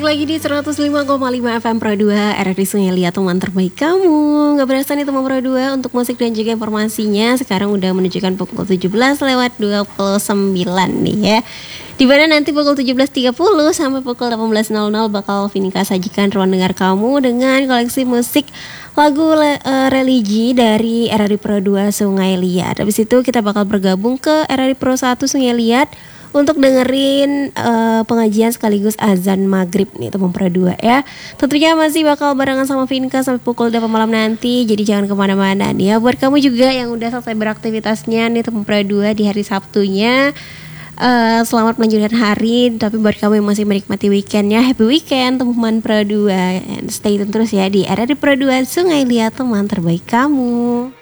Balik lagi di 105,5 FM Pro 2 RRI Sungai Liat, teman terbaik kamu. Gak berasa nih teman Pro 2 untuk musik dan juga informasinya. Sekarang udah menunjukkan pukul 17:29 nih ya. Dimana nanti pukul 17.30 sampai pukul 18.00 bakal Vinika sajikan ruang dengar kamu dengan koleksi musik lagu religi dari RRI Pro 2 Sungai Liat. Habis itu kita bakal bergabung ke RRI Pro 1 Sungai Liat untuk dengerin pengajian sekaligus azan maghrib nih teman Pro 2 ya. Tentunya masih bakal barengan sama Vinka sampai pukul 8 malam nanti. Jadi jangan kemana-mana nih ya. Buat kamu juga yang udah selesai beraktivitasnya nih teman Pro 2 di hari Sabtunya, selamat melanjutkan hari. Tapi buat kamu yang masih menikmati weekendnya, happy weekend teman Pro 2. And stay tune terus ya di RRI Pro 2 Sungai Liat, teman terbaik kamu.